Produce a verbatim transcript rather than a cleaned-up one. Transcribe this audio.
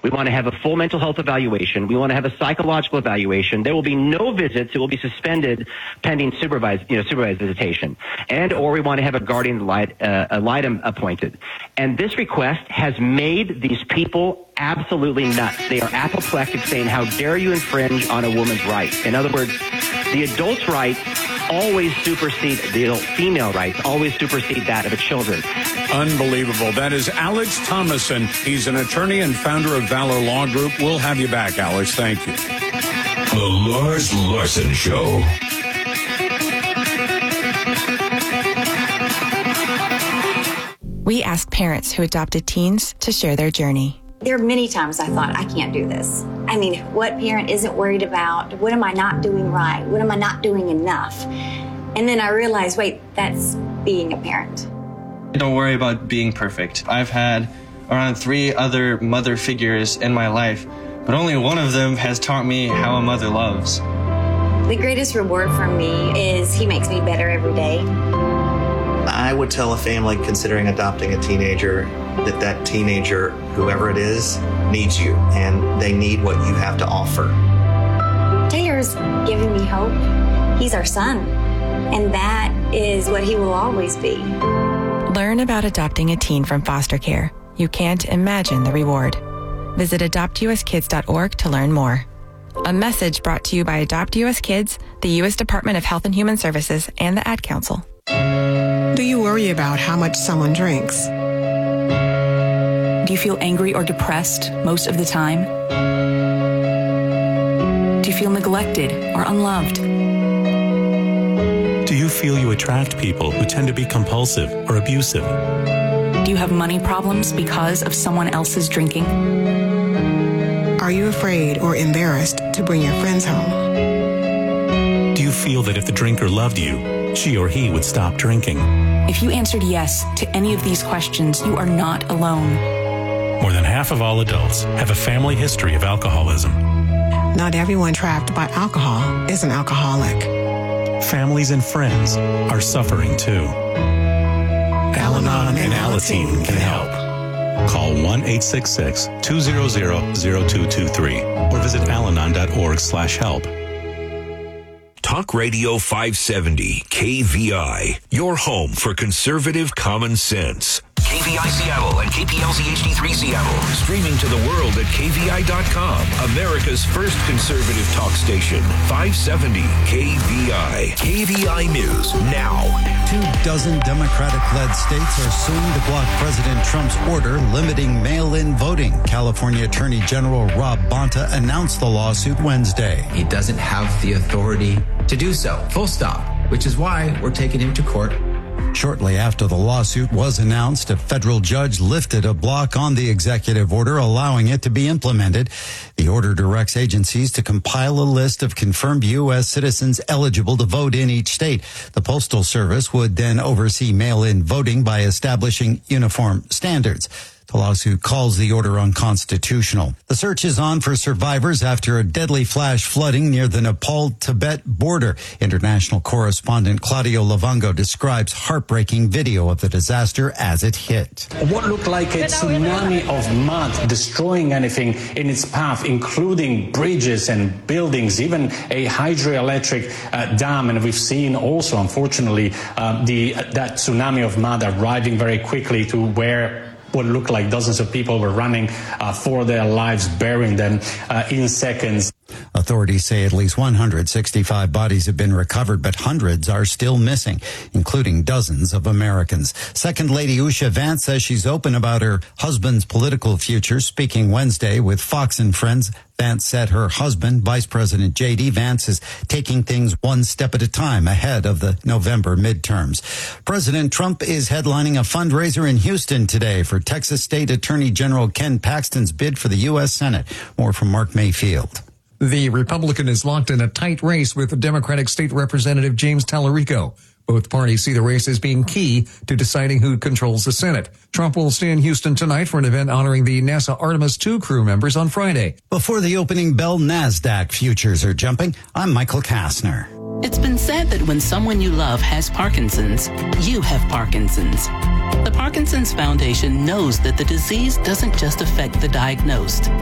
We want to have a full mental health evaluation. We want to have a psychological evaluation. There will be no visits. It will be suspended pending supervised, you know, supervised visitation. And or we want to have a guardian ad litem, uh, ad litem appointed. And this request has made these people absolutely nuts. They are apoplectic, saying, how dare you infringe on a woman's rights? In other words, the adult's rights always supersede the adult female rights, always supersede that of the children. Unbelievable. That is Alex Thomason. He's an attorney and founder of Valor Law Group. We'll have you back, Alex. Thank you. The Lars Larson Show. We asked parents who adopted teens to share their journey. There are many times I thought, I can't do this. I mean, what parent isn't worried about? What am I not doing right? What am I not doing enough? And then I realized, wait, that's being a parent. Don't worry about being perfect. I've had around three other mother figures in my life, but only one of them has taught me how a mother loves. The greatest reward for me is he makes me better every day. I would tell a family considering adopting a teenager that that teenager, whoever it is, needs you, and they need what you have to offer. Taylor's giving me hope. He's our son, and that is what he will always be. Learn about adopting a teen from foster care. You can't imagine the reward. Visit adopt u s kids dot org to learn more. A message brought to you by Adopt U S Kids, the U S Department of Health and Human Services, and the Ad Council. Do you worry about how much someone drinks? Do you feel angry or depressed most of the time? Do you feel neglected or unloved? Do you feel you attract people who tend to be compulsive or abusive? Do you have money problems because of someone else's drinking? Are you afraid or embarrassed to bring your friends home? Do you feel that if the drinker loved you, she or he would stop drinking? If you answered yes to any of these questions, you are not alone. More than half of all adults have a family history of alcoholism. Not everyone trapped by alcohol is an alcoholic. Families and friends are suffering too. Al-Anon and Alateen can help. Call one eight six six, two zero zero, zero two two three or visit alanon dot org slash help. Talk Radio five seventy, K V I, your home for conservative common sense. K V I Seattle and K P L Z H D three Seattle. Streaming to the world at K V I dot com. America's first conservative talk station. five seventy K V I. K V I News now. Two dozen Democratic-led states are suing to block President Trump's order limiting mail-in voting. California Attorney General Rob Bonta announced the lawsuit Wednesday. He doesn't have the authority to do so. Full stop. Which is why we're taking him to court. Shortly after the lawsuit was announced, a federal judge lifted a block on the executive order, allowing it to be implemented. The order directs agencies to compile a list of confirmed U S citizens eligible to vote in each state. The Postal Service would then oversee mail-in voting by establishing uniform standards. The lawsuit calls the order unconstitutional. The search is on for survivors after a deadly flash flooding near the Nepal-Tibet border. International correspondent Claudio Lavango describes heartbreaking video of the disaster as it hit. What looked like a tsunami of mud destroying anything in its path, including bridges and buildings, even a hydroelectric uh, dam. And we've seen also, unfortunately, uh, the that tsunami of mud arriving very quickly to where what looked like dozens of people were running uh, for their lives, burying them uh, in seconds. Authorities say at least one hundred sixty-five bodies have been recovered, but hundreds are still missing, including dozens of Americans. Second Lady Usha Vance says she's open about her husband's political future. Speaking Wednesday with Fox and Friends, Vance said her husband, Vice President J D Vance, is taking things one step at a time ahead of the November midterms. President Trump is headlining a fundraiser in Houston today for Texas State Attorney General Ken Paxton's bid for the U S Senate. More from Mark Mayfield. The Republican is locked in a tight race with Democratic State Representative James Tallarico. Both parties see the race as being key to deciding who controls the Senate. Trump will stay in Houston tonight for an event honoring the NASA Artemis two crew members on Friday. Before the opening bell, NASDAQ futures are jumping. I'm Michael Kastner. It's been said that when someone you love has Parkinson's, you have Parkinson's. The Parkinson's Foundation knows that the disease doesn't just affect the diagnosed.